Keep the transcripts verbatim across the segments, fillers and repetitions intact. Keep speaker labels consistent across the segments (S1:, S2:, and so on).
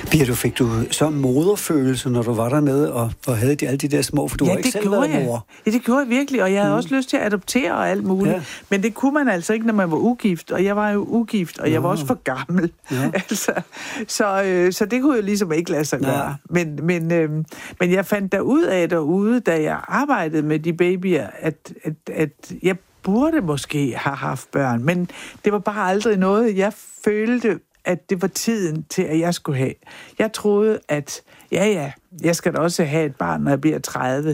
S1: Pia, du fik du så moderfølelse, når du var dernede og, og havde de, alle de der små, for du
S2: ja,
S1: har ikke selv været mor.
S2: Ja, det gjorde jeg virkelig, og jeg havde mm. også lyst til at adoptere og alt muligt. Ja. Men det kunne man altså ikke, når man var ugift, og jeg var jo ugift, og jeg ja. var også for gammel. Ja. altså, så, øh, så det kunne jeg ligesom ikke lade sig gøre. Ja. Men, men, øh, men jeg fandt der ud af derude, da jeg arbejdede med de babyer, at, at, at jeg burde måske have haft børn, men det var bare aldrig noget, jeg følte, at det var tiden til, at jeg skulle have. Jeg troede, at ja, ja, jeg skal da også have et barn, når jeg bliver tredive.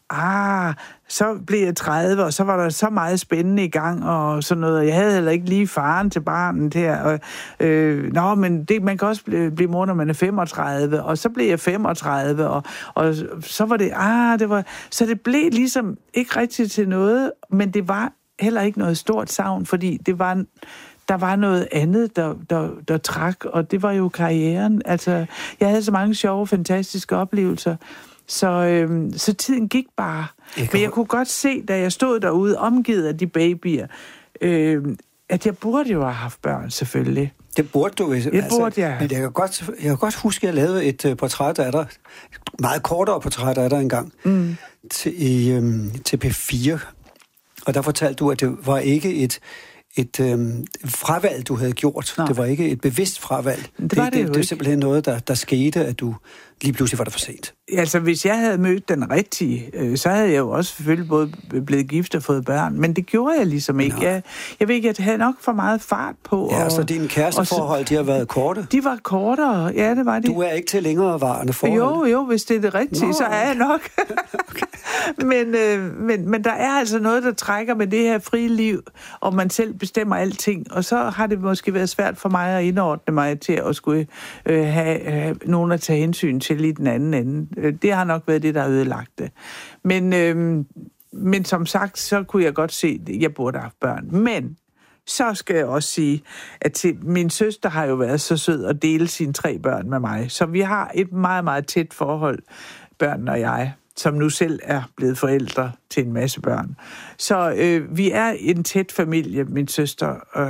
S2: Ah, så blev jeg tredive, og så var der så meget spændende i gang, og sådan noget. Jeg havde heller ikke lige faren til barnet her. Og, øh, nå, men det, man kan også blive, blive mor, når man er femogtredive, og så blev jeg femogtredive, og, og så var det, ah, det var, så det blev ligesom ikke rigtigt til noget, men det var heller ikke noget stort savn, fordi det var der var noget andet, der, der, der trak, og det var jo karrieren. Altså, jeg havde så mange sjove, fantastiske oplevelser, så, øhm, så tiden gik bare. Jeg Men jeg kunne godt se, da jeg stod derude, omgivet af de babyer, øhm, at jeg burde jo have haft børn, selvfølgelig.
S1: Det burde du.
S2: Det altså, burde jeg.
S1: Men jeg kan, godt, jeg kan godt huske, at jeg lavede et uh, portræt af dig, meget kortere portræt af dig engang, mm. til, i, øhm, til P fire. Og der fortalte du, at det var ikke et et øhm, fravalg, du havde gjort. Nå. Det var ikke et bevidst fravalg.
S2: Det, det var det, det,
S1: det, det er simpelthen noget, der, der skete, at du lige pludselig var der for sent.
S2: Altså, hvis jeg havde mødt den rigtige, øh, så havde jeg jo også selvfølgelig både blevet gift og fået børn, men det gjorde jeg ligesom ikke. Jeg, jeg ved ikke, at jeg havde nok for meget fart på.
S1: Ja,
S2: og,
S1: så dine kæresteforhold, de har været korte?
S2: De var kortere, ja, det var de.
S1: Du er ikke til længerevarende forhold?
S2: Jo, jo, hvis det er det rigtige, Nå. så er jeg nok. okay. men, øh, men, men der er altså noget, der trækker med det her frie liv, og man selv bestemmer alting, og så har det måske været svært for mig at indordne mig til at skulle øh, have, have nogen at tage hensyn til i den anden ende. Det har nok været det, der har ødelagt det. Men, øh, men som sagt, så kunne jeg godt se, at jeg burde have haft børn. Men så skal jeg også sige, at til, min søster har jo været så sød at dele sine tre børn med mig. Så vi har et meget, meget tæt forhold, børn og jeg, som nu selv er blevet forældre til en masse børn. Så øh, vi er en tæt familie, min søster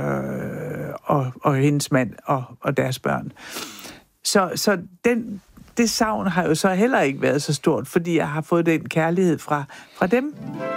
S2: øh, og, og hendes mand og, og deres børn. Så, så den, det savn har jo så heller ikke været så stort, fordi jeg har fået den kærlighed fra, fra dem.